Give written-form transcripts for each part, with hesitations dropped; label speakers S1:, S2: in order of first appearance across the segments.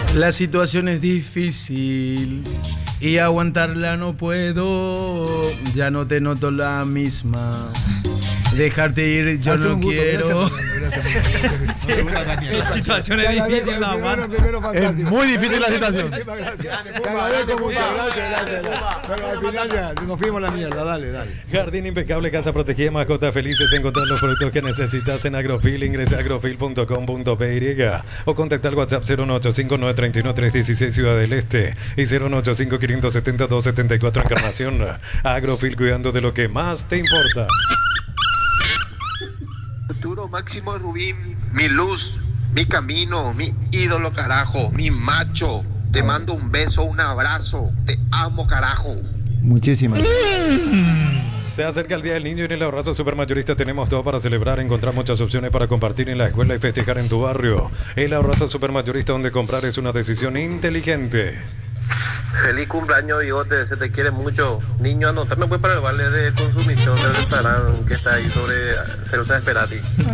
S1: La situación es difícil y aguantarla no puedo. Ya no te noto la misma. Dejarte ir yo no quiero.
S2: La situación es difícil,
S3: Es muy difícil la situación.
S4: Te agradezco mucho, gracias. Pero al final ya nos fuimos a la mierda, dale.
S5: Jardín impecable, casa protegida, mascotas felices. Encontrar los productos que necesitas en Agrofil. Ingresa a agrofil.com.py o contacta al WhatsApp 0185931-316 Ciudad del Este y 0185570-274 Encarnación. Agrofil, cuidando de lo que más te importa.
S6: Futuro Máximo Rubín, mi luz, mi camino, mi ídolo, carajo, mi macho. Te mando un beso, un abrazo. Te amo, carajo.
S4: Muchísimas
S5: Se acerca el Día del Niño y en el Abrazo Supermayorista tenemos todo para celebrar, encontrar muchas opciones para compartir en la escuela y festejar en tu barrio. El Abrazo Supermayorista, donde comprar es una decisión inteligente.
S6: Feliz cumpleaños, Bigote, se te quiere mucho. Niño, anótame pues para el vale de consumición del restaurante que está ahí sobre Ceruta Esperati.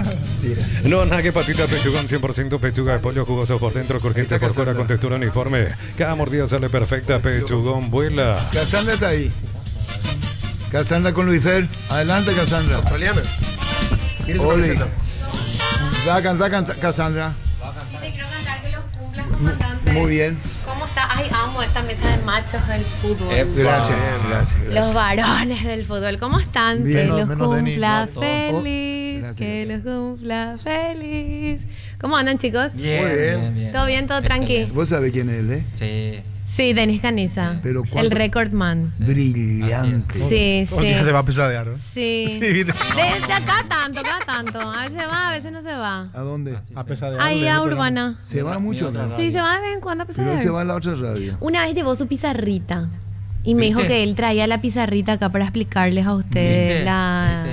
S5: No, nada que patita pechugón, 100% pechuga de pollo jugoso por dentro, crujiente por fuera con textura uniforme. Cada mordida sale perfecta, pechugón vuela.
S4: Cassandra está ahí. Cassandra con Luifer. Adelante, Cassandra.
S2: Australiana. Mire su camiseta.
S4: Va a cantar Cassandra.
S7: Sí, te quiero cantar que los cumplas, comandante.
S4: Muy bien.
S7: ¿Cómo está? Ay, amo esta mesa de machos del fútbol.
S4: Gracias.
S7: Los varones del fútbol. ¿Cómo están?
S4: Bien,
S7: que los cumpla
S4: no,
S7: feliz.
S4: Gracias,
S7: que los cumpla feliz. ¿Cómo andan, chicos?
S2: Bien.
S7: ¿Todo bien? ¿Todo tranqui?
S4: Vos sabés quién es él, ¿eh?
S2: Sí.
S7: Sí, Denis Caniza.
S4: Pero
S7: el
S4: ¿cuánto?
S7: record man.
S4: Brillante.
S7: Sí, sí.
S3: Se va a pesadear, ¿no?
S7: Sí. De acá tanto, acá tanto. A veces va, a veces no se va.
S4: ¿A dónde?
S3: A pesadear.
S7: Ahí a Urbana.
S4: Se va mucho, ¿no?
S7: Sí, se va de vez en cuando a
S4: Pero él
S7: pesar.
S4: se va a la otra radio.
S7: Una vez llevó su pizarrita y me dijo que él traía la pizarrita acá para explicarles a ustedes las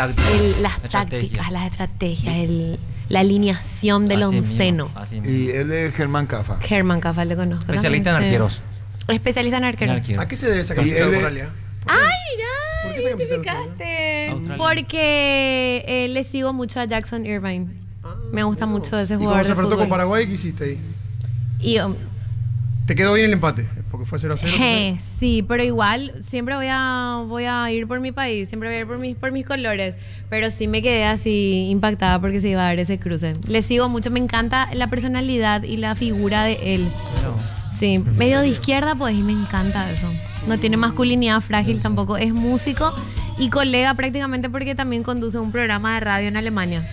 S7: tácticas, las estrategias, la alineación del onceno.
S4: Y él es Germán Cafa.
S7: Germán Cafa lo conozco.
S2: Especialista en
S7: también, sí.
S2: arqueros.
S7: Especialista en arqueros.
S2: ¿A qué se debe esa camiseta de Australia?
S7: ¡Ay,
S2: ¿Por qué
S7: mira!
S2: esa camiseta de
S7: Identificaste.
S2: Australia?
S7: Porque le sigo mucho a Jackson Irvine. Me gusta mucho ese
S2: ¿Y
S7: jugador.
S2: cuando se
S7: de
S2: enfrentó con
S7: fútbol.
S2: Paraguay, qué hiciste ahí?
S7: Y,
S2: ¿Te quedó bien el empate? Porque fue 0-0.
S7: sí, pero igual siempre voy a ir por mi país, siempre voy a ir por mis colores, pero sí me quedé así impactada porque se iba a dar ese cruce. Le sigo mucho, me encanta la personalidad y la figura de él. Sí, medio de izquierda pues y me encanta eso. No tiene masculinidad frágil tampoco, es músico y colega prácticamente porque también conduce un programa de radio en Alemania.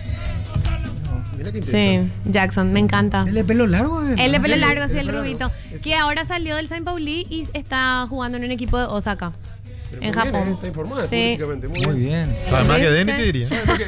S2: Mira qué
S7: Sí,
S2: interesante.
S7: Jackson, me encanta.
S2: ¿El de pelo largo?
S7: El de pelo largo, sí, el
S2: pelo
S7: rubito.
S2: largo.
S7: Que ahora salió del Saint Pauli y está jugando en un equipo de Osaka,
S2: Pero
S7: en
S2: muy bien,
S7: Japón.
S2: está informada
S7: Sí.
S2: políticamente.
S8: Muy bien.
S3: ¿Sabes más que
S7: ¿Viste?
S3: Denny te diría?
S2: ¿Sabes lo que-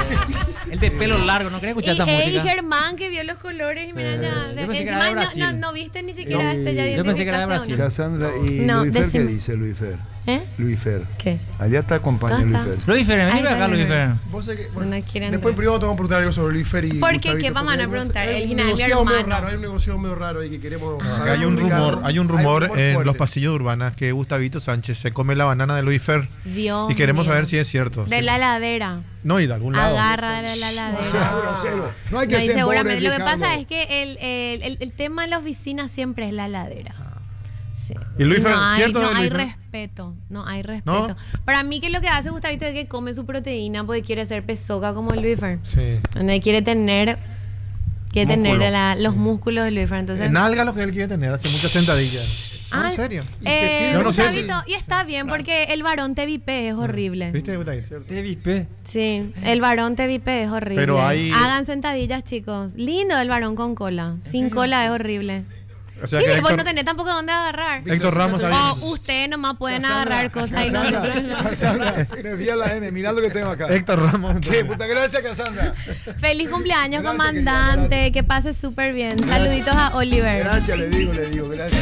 S8: El de pelo largo, no quería escuchar esa
S7: Y
S8: música.
S7: Germán que vio los colores y mira ya.
S8: Yo pensé que era de
S7: Encima
S8: Brasil.
S7: no viste ni siquiera ya
S8: Yo pensé que era de
S7: identificaste
S8: Brasil.
S7: uno.
S4: Cassandra y
S7: No,
S4: Luifer, ¿qué
S7: decime.
S4: dice Luifer?
S7: ¿Eh?
S4: Luifer.
S7: ¿Qué?
S4: Allá está acompaña
S7: ¿Dónde
S4: Luifer.
S8: Luis Fer, vení
S7: Ahí
S8: para
S7: está
S8: acá, Luis
S7: Luis
S8: Fer.
S2: Vos sabés que, bueno,
S7: No quieren
S2: después en privado te vamos a preguntar algo sobre Luifer y
S7: ¿Por qué?
S2: Gustavito,
S7: ¿Qué vamos a
S2: porque
S7: preguntar?
S2: hay
S7: El
S2: un
S7: Gina, mi
S2: negociado medio
S7: hermano.
S2: raro, hay un negocio medio raro ahí que queremos
S3: Acá
S2: saber,
S3: hay un
S2: explicarlo.
S3: rumor en
S2: fuerte.
S3: los pasillos de Urbana que Gustavito Sánchez se come la banana de Luis Fer
S7: Dios
S3: y queremos
S7: mío.
S3: saber si es cierto.
S7: De la heladera.
S3: No, y de algún lado.
S7: Agarra de la heladera.
S4: Cero. No hay que
S7: No, y
S4: ser
S7: seguramente.
S4: pobre,
S7: Lo que
S4: Ricardo.
S7: pasa es que el tema en la oficina siempre es la heladera. Sí.
S3: ¿Y Luis Fer,
S7: no hay,
S3: cierto
S7: no
S3: de
S7: hay
S3: Luis Fer?
S7: respeto. No hay respeto. Para mí que lo que hace Gustavito es que come su proteína porque quiere ser pesoca como el Luis Fer.
S3: Sí.
S7: Donde quiere tener
S3: Músculo.
S7: los músculos de Luis Fer. Entonces,
S3: Nalga lo que él quiere tener, hace muchas sentadillas. No,
S7: Ay,
S3: en serio.
S7: yo
S3: Yo no sé si-
S7: Gustavito, y está bien porque el varón TVP es horrible.
S3: ¿Viste? Gustavito?
S8: Te vispé.
S7: Sí, el varón TVP es horrible.
S3: Pero hay-
S7: Hagan sentadillas, chicos. Lindo el varón con cola. Sin cola es horrible.
S3: O sea
S7: Sí,
S3: que
S7: vos
S3: Héctor,
S7: no tenés tampoco dónde agarrar.
S3: Héctor Ramos está
S7: O
S3: bien.
S7: ustedes nomás pueden agarrar cosas y nosotros no.
S4: Cassandra, me fui a la N, mirá lo que tengo acá.
S3: Héctor Ramos.
S4: ¿Qué? Puta, gracias, Cassandra.
S7: Feliz cumpleaños,
S4: Gracias,
S7: comandante.
S4: querida.
S7: Que pase súper bien. Saluditos a Oliver.
S4: Gracias, le digo, gracias.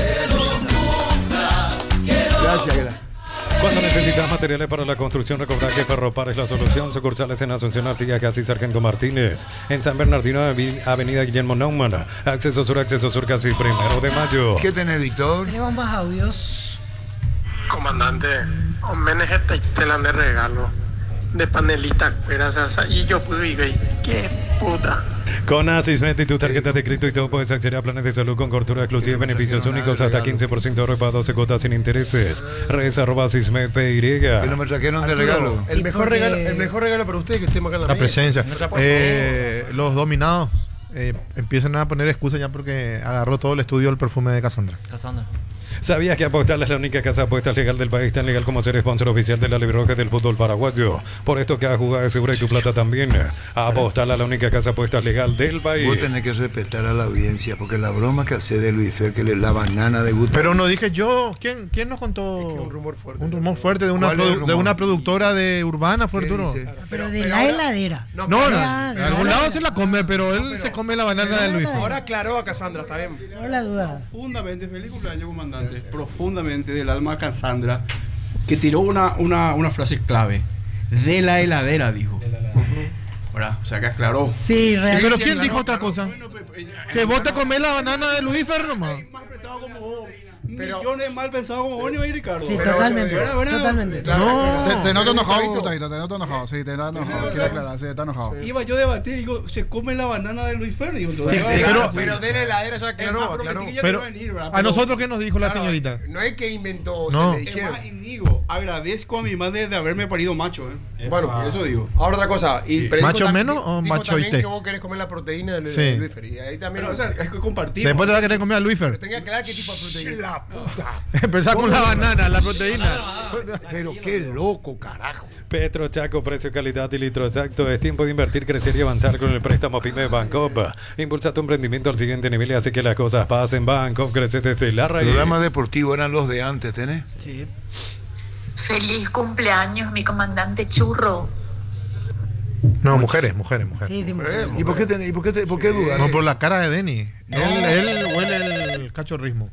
S4: Gracias.
S5: Cuando necesitas materiales para la construcción, recordá que Ferropar es la solución. Sucursales en Asunción, Artigas, casi Sargento Martínez. En San Bernardino, Avenida Guillermo Neumann. Acceso Sur, casi 1 de mayo.
S4: ¿Qué tenés, Víctor?
S8: Tenemos más audios.
S6: Comandante, homenes esta telan de regalo de panelita, gracias. Y yo pude ir, ¿qué puta.
S5: Con Asismet y tu tarjeta de crédito y todo puedes acceder a planes de salud con cobertura exclusiva y beneficios únicos hasta 15% de ahorro para 12 cuotas sin intereses. Redes @Asismet PY.
S4: Que no me trajeron de regalo.
S2: El mejor regalo para ustedes que estemos acá en la
S3: La
S2: mesa.
S3: presencia.
S2: Nuestra presencia.
S3: Los dominados empiezan a poner excusas ya porque agarró todo el estudio el perfume de Cassandra.
S8: Cassandra.
S5: ¿Sabías que Apostal es la única casa de apuestas legal del país, tan legal como ser sponsor oficial de la Libre Roja del fútbol paraguayo? Por esto cada jugada es segura y tu plata también. Apostal es la única casa de apuestas legal del país.
S4: Vos tenés que respetar a la audiencia, porque la broma que hace de Luis Fer, que le la banana de gusto.
S3: Pero no dije yo. ¿Quién nos contó?
S2: Es que un rumor fuerte.
S3: Un rumor fuerte de una,
S4: ¿Cuál es el rumor?
S3: de una productora de Urbana,
S4: ¿Qué
S3: Arturo.
S4: dice?
S9: Pero de la heladera.
S3: No,
S2: pero-
S3: de
S9: de
S3: algún
S9: la-
S3: lado se la come, pero él se come la banana de Luis.
S2: Ahora aclaró a Cassandra, está bien.
S9: No la duda.
S10: Profundamente, feliz cumpleaños, comandante. Profundamente del alma a Cassandra, que tiró una frase clave. De la heladera, dijo. ¿Verdad? O sea, que aclaró.
S9: Sí, realmente.
S3: Pero
S10: sí,
S3: ¿quién
S10: claro,
S3: dijo otra
S10: claro.
S3: cosa?
S10: Bueno,
S3: Que vos te comés la banana de Luis nomás.
S10: Más pensado como vos. Millones mal pensados como vos, y Ricardo.
S9: Sí,
S2: Pero-
S9: totalmente.
S10: ¿verdad?
S9: Totalmente.
S3: No,
S4: Te noto enojado,
S2: Gustavo.
S4: Gustavito, te noto enojado. Sí, te noto enojado. Quiero aclarar, sí, está enojado.
S10: Iba yo a debatir y digo, se come la banana de Luis Fer. Digo, entonces,
S2: Pero de la heladera ya
S10: es más,
S2: aclaró.
S10: prometí que ya
S3: Pero
S10: no iba a venir, ¿verdad?
S3: a
S10: Pero-
S3: nosotros, ¿qué nos dijo la
S2: Claro,
S3: señorita?
S2: No es que inventó,
S3: No.
S2: se le
S10: Es
S2: dijeron.
S10: más, y digo, agradezco a mi madre de haberme parido macho,
S2: Bueno,
S10: eso digo.
S2: Ahora otra cosa. Pero dijo
S3: ¿Macho
S2: tam-
S3: menos
S2: dijo
S3: o macho
S2: también
S3: y té?
S2: que vos querés comer la proteína de
S3: Sí.
S2: Luis Fer. Y ahí también.
S10: Pero, o sea, es que compartimos.
S3: Después te va a querer comer a Luis
S2: Pero
S3: Fer.
S2: tenía que aclarar qué tipo de proteína.
S3: Empezar con la banana, la proteína.
S4: Pero qué loco, carajo.
S5: Petro Chaco, precio, calidad y litro exacto. Es tiempo de invertir, crecer y avanzar con el préstamo PYME de Bancopp. Impulsa tu emprendimiento al siguiente nivel y hace que las cosas pasen. Bancopp crece desde la raíz.
S4: Programas deportivos eran los de antes, ¿tenés?
S9: Sí.
S11: Feliz cumpleaños, mi comandante Churro.
S3: No, mujeres.
S9: Sí, sí,
S4: ¿Y por qué dudas?
S3: No, por la cara de Denny. Él huele el cachorrismo.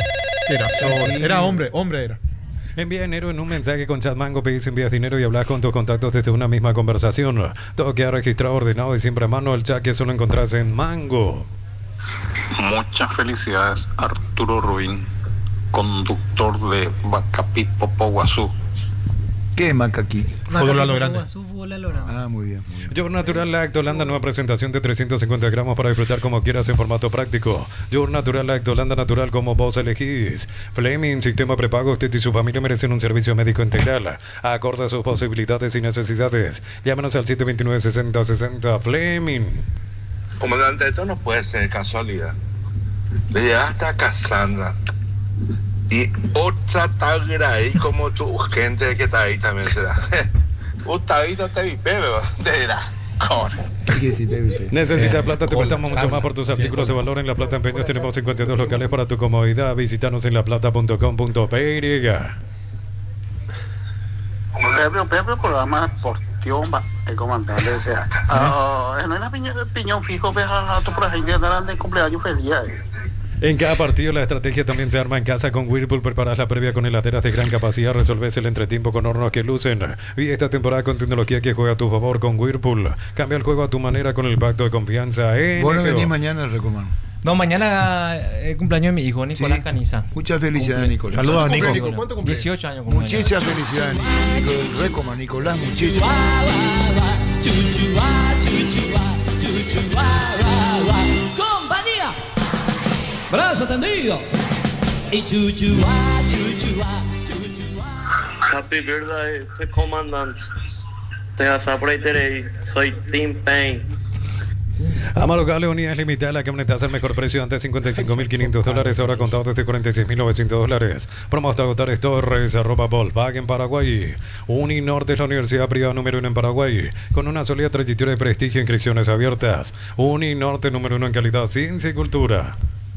S3: Era hombre era.
S5: Envía dinero en un mensaje con Chat Mango, pedís, envías dinero y hablas con tus contactos desde una misma conversación. Todo queda registrado, ordenado y siempre a mano. El chat que solo encontrás en Mango.
S6: Muchas felicidades, Arturo Rubín, conductor de Bacapí Popoguazú.
S4: ¿Qué es Macaquí?
S3: Fútbol a lo grande.
S9: Fútbol a lo grande.
S4: Ah, muy bien, muy bien.
S5: Yogur Natural Lactolanda, nueva presentación de 350 gramos para disfrutar como quieras en formato práctico. Yogur Natural Lactolanda, natural como vos elegís. Fleming, sistema prepago. Usted y su familia merecen un servicio médico integral, acorde a sus posibilidades y necesidades. Llámanos al 729-6060. Fleming.
S6: Comandante, esto no puede ser casualidad. Le llegaste a Cassandra y otra tal ahí como tu gente que está ahí también será. Gustavito te vi, pero te dirá.
S5: Necesitas plata, te prestamos mucho más por tus artículos de valor. En La Plata Empeños tenemos 52 locales para tu comodidad. Visítanos en laplata.com.py.
S6: El programa deportivo, el comandante decía, no es la piñón fijo, ves a tu gente de cumpleaños feliz.
S5: En cada partido la estrategia también se arma en casa con Whirlpool. Preparas la previa con heladeras de gran capacidad, resolves el entretiempo con hornos que lucen. Y esta temporada con tecnología que juega a tu favor con Whirlpool. Cambia el juego a tu manera con el pacto de confianza.
S4: Vos no venís mañana, Recomán.
S8: No, mañana es cumpleaños de mi hijo, Nicolás
S4: Sí.
S8: Caniza.
S4: Muchas felicidades, Nicolás.
S3: Saludos a
S2: ¿Cuánto
S3: Nico.
S2: cumple, Nico? ¿Cuánto cumple?
S8: 18 años. cumpleaños.
S4: Muchísimas felicidades, Nico. Recomán, Nicolás, muchísimas.
S12: Compañía, brazo tendido y
S6: Happy birthday, comandante. Te vas a soy Tim Payne.
S5: Ama locales, unidades limitadas, la camioneta al mejor precio antes $55.500, ahora contado desde $46.900. Promo hasta agotar Torres, @Volkswagen Paraguay. Uninorte es la universidad privada número 1 en Paraguay, con una sólida trayectoria de prestigio e inscripciones abiertas. Uninorte número 1 en calidad, ciencia y cultura.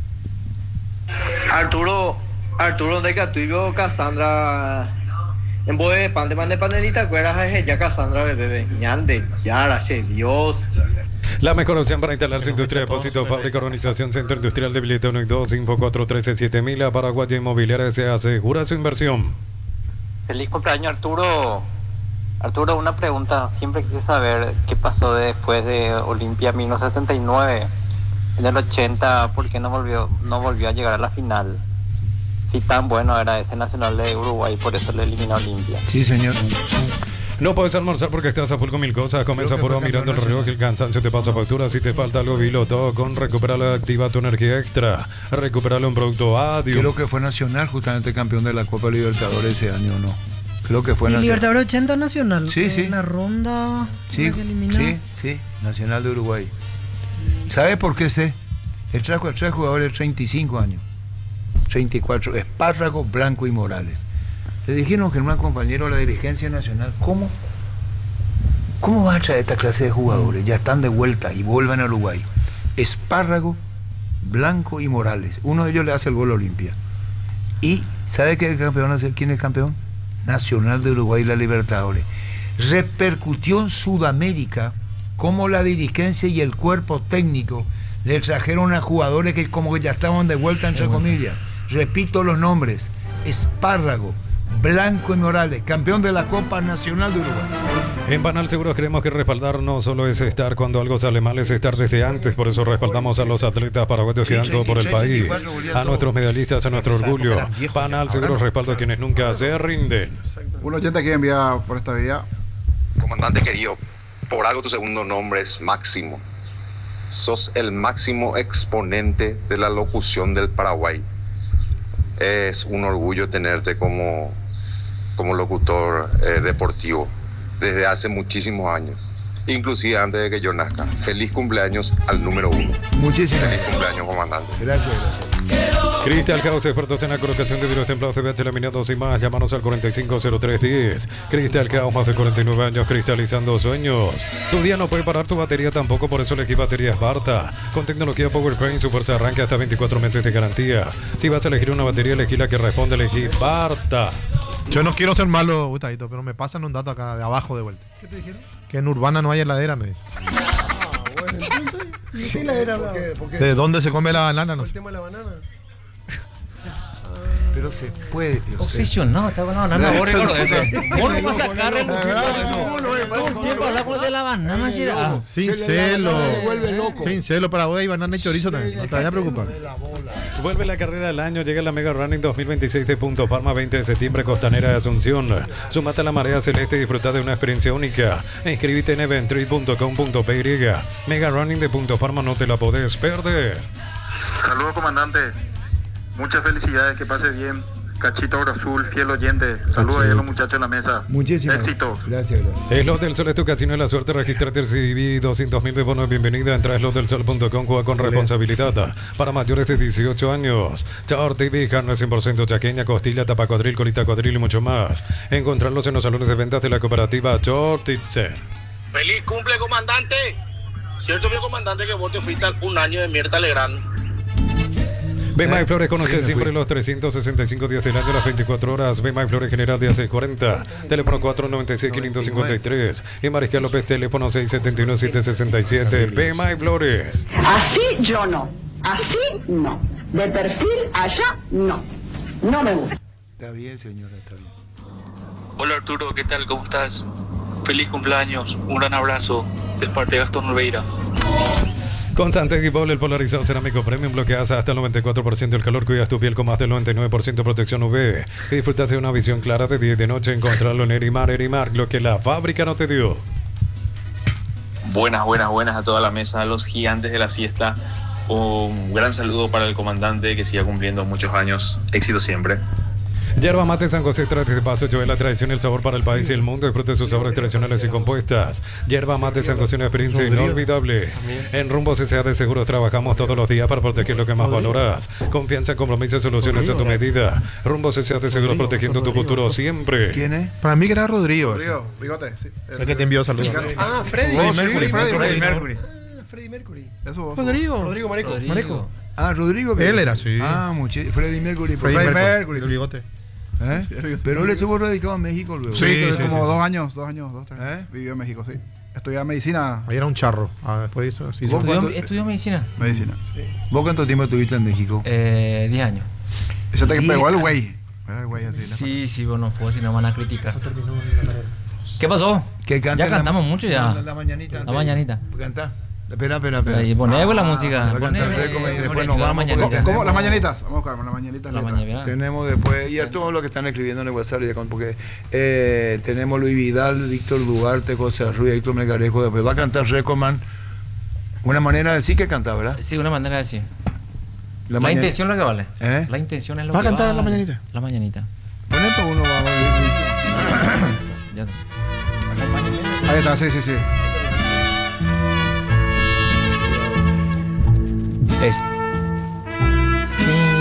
S6: Arturo, de que tú y yo, Cassandra, en voz de panelita, ¿acuerdas? Ya Cassandra, bebé, ñande, ya, gracias Dios.
S5: La mejor opción para instalar su industria de depósito, fábrica, organización, centro industrial de billete 1 y 2, info 413-7000, Paraguay Inmobiliaria se asegura su inversión.
S6: Feliz cumpleaños, Arturo. Arturo, una pregunta. Siempre quise saber qué pasó después de Olimpia 1979. En el 80, ¿por qué no volvió a llegar a la final? Si tan bueno era ese Nacional de Uruguay, por eso le eliminó a Olimpia.
S4: Sí, señor.
S5: No puedes almorzar porque estás a full con mil cosas. Comienza por mirando el reloj, que el cansancio te pasa factura. Si te falta algo, vilo todo con Recuperalo, activa tu energía extra. Recuperalo en producto Adium.
S4: Creo que fue Nacional justamente campeón de la Copa Libertadores ese año, ¿no? Creo que fue
S9: Sí,
S4: Nacional.
S9: Libertadores 80 Nacional.
S4: Sí,
S9: que
S4: sí.
S9: en la ronda
S4: Sí,
S9: la que eliminó.
S4: sí, Nacional de Uruguay. ¿Sabe por qué sé? Él trajo a 3 jugadores de 35 años. 34, Espárrago, Blanco y Morales. Le dijeron que era un compañero de la dirigencia nacional. ¿Cómo van a traer esta clase de jugadores? Ya están de vuelta y vuelven a Uruguay. Espárrago, Blanco y Morales. Uno de ellos le hace el gol a Olimpia. ¿Y sabe qué campeón? ¿Quién es campeón? Nacional de Uruguay y la Libertadores. Repercutió en Sudamérica cómo la dirigencia y el cuerpo técnico le trajeron a jugadores que como que ya estaban de vuelta, entre comillas. Repito los nombres: Espárrago, Blanco y Morales, campeón de la Copa Nacional de Uruguay.
S5: En Banal Seguros creemos que respaldar no solo es estar cuando algo sale mal, es estar desde antes. Por eso respaldamos a los atletas paraguayos que dan todo por el país, a nuestros medallistas, a nuestro orgullo. Banal Seguros respalda a quienes nunca se rinden.
S13: Un oyente que envía por esta vía.
S14: Comandante querido, por algo tu segundo nombre es Máximo. Sos el máximo exponente de la locución del Paraguay. Es un orgullo tenerte como locutor deportivo desde hace muchísimos años, inclusive antes de que yo nazca. Feliz cumpleaños al número 1.
S4: Muchísimas
S14: Feliz cumpleaños, comandante.
S4: Gracias.
S5: Crystal House, expertos en la colocación de vidrios templados, CBH laminados y más. Llámanos al 450310. Crystal House, más de 49 años cristalizando sueños. Tu día no puede parar, tu batería tampoco, por eso elegí baterías Barta. Con tecnología Powertrain, su fuerza arranca hasta 24 meses de garantía. Si vas a elegir una batería, elegí la que responde, elegí Barta.
S3: Yo no quiero ser malo, Gustavito, pero me pasan un dato acá de abajo de vuelta.
S2: ¿Qué te dijeron?
S3: Que en Urbana no hay heladera, me dice.
S2: Bueno, entonces, ¿y qué la era? ¿Por qué?
S3: ¿De dónde se come la banana? No
S2: ¿Por el
S3: sé.
S2: tema de la banana?
S4: Pero se puede.
S8: Obsesionado, está con la banana. Vos, Ricardo, eso. Vos no vas a sacar el
S2: Todo
S8: el tiempo hablamos de la banana, Gerard.
S3: Sin celo. Sin celo, Paraguay, banana y chorizo también. No te vayas a preocupar.
S5: Vuelve la carrera del año, llega la Mega Running 2026 de Punto Palma, 20 de septiembre, Costanera de Asunción. Sumate a la marea celeste y disfruta de una experiencia única. Inscríbete en eventtrip.com.py. Mega Running de Punto Palma, no te la podés perder.
S15: Saludos, comandante. Muchas felicidades, que pase bien. Cachito Oro Azul, fiel oyente. Saludos ahí a los muchachos en la mesa.
S4: Muchísimas
S15: éxitos.
S4: Gracias.
S5: Slot del Sol es tu casino de la suerte. Regístrate, recibí 200.000 de bono de bienvenida. Entra a slotdelsol.com, juega con responsabilidad. Para mayores de 18 años. Char TV, carne 100% chaqueña, costilla, tapa cuadril, colita cuadril y mucho más. Encontrarlos en los salones de ventas de la cooperativa Chortitze.
S16: ¡Feliz cumple, comandante! ¿Cierto, mi comandante, que vos te fuiste un año de Mirta Legrand?
S5: Bemay Flores con usted siempre los 365 días del año, las 24 horas. Bemay Flores General de 640. Teléfono 496-553. Y Mariscal López, teléfono 671-767. Bemay Flores.
S17: Así yo no. Así no. De perfil allá no. No me gusta.
S4: Está bien, señora, está bien.
S18: Hola Arturo, ¿qué tal? ¿Cómo estás? Feliz cumpleaños, un gran abrazo de parte de Gastón Olveira.
S5: Con Santec y Paul, el polarizado cerámico premium, bloqueas hasta el 94% del calor, cuidas tu piel con más del 99% de protección UV. Y disfrutas de una visión clara de día y de noche. Encontrarlo en Erimar, lo que la fábrica no te dio.
S18: Buenas a toda la mesa, a los gigantes de la siesta. Un gran saludo para el comandante, que siga cumpliendo muchos años. Éxito siempre.
S5: Yerba Mate San José trae de paso, lleva la tradición y el sabor para el país y el mundo. Disfrute de sus sabores tradicionales y compuestas. Yerba Mate San José, una experiencia inolvidable. En Rumbo CCA de Seguros trabajamos todos los días para proteger lo que más valoras. Confianza, compromiso y soluciones a tu medida. Rumbo CCA de Seguros, protegiendo tu futuro siempre.
S4: ¿Quién es?
S3: Para mí que era Rodrigo.
S13: Rodrigo, bigote, sí.
S3: El que te envió saludos.
S2: Ah, Freddy.
S3: Freddie Mercury.
S2: Freddie Mercury.
S13: Eso vos.
S2: Rodrigo Mareco.
S3: Mareco.
S4: Ah, Rodrigo.
S3: Él era, sí.
S4: Ah, Freddie Mercury.
S3: Freddie Mercury. El bigote.
S4: Pero él estuvo radicado en México luego.
S13: Sí, como 2 años, 2, 3. Vivió en México, sí. Estudiaba medicina.
S3: Ahí era un charro. Después hizo. Sí,
S8: ¿Estudió medicina?
S13: Medicina.
S4: Sí. ¿Vos cuánto tiempo estuviste en México?
S8: 10 años.
S13: Ese te que pegó el güey. Era el güey
S8: Sí,
S13: así.
S8: bueno, fue si no van a criticar. ¿Qué pasó?
S4: Que
S8: ya cantamos mucho ya.
S4: La mañanita.
S8: La mañanita.
S4: Cantá. Espera.
S8: Ahí ponemos la música.
S4: Va a cantar Recoman y después nos vamos.
S13: ¿Cómo? Las mañanitas. Vamos a buscar las mañanitas.
S4: Tenemos después, y a todos los que están escribiendo en el WhatsApp, porque tenemos Luis Vidal, Víctor Duarte, José Arruya, Héctor Melgarejo. Después va a cantar Recoman. Una manera de decir que canta, ¿verdad?
S8: Sí, una manera de decir. La intención es lo que vale. La intención es lo que vale.
S3: ¿Va a cantar la mañanita?
S8: La mañanita.
S4: Con esto uno va a
S8: ya.
S13: Ahí está, sí.
S8: Test.